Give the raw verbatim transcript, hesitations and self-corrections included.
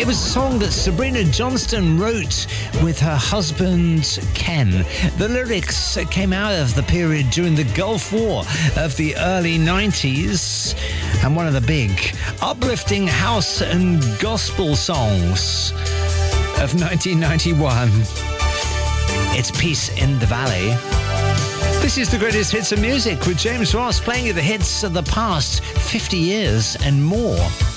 It was a song that Sabrina Johnston wrote with her husband Ken. The lyrics came out of the period during the Gulf War of the early nineties, and one of the big uplifting house and gospel songs of nineteen ninety-one. It's Peace in the Valley. This is the greatest hits of music with James Ross, playing you the hits of the past fifty years and more.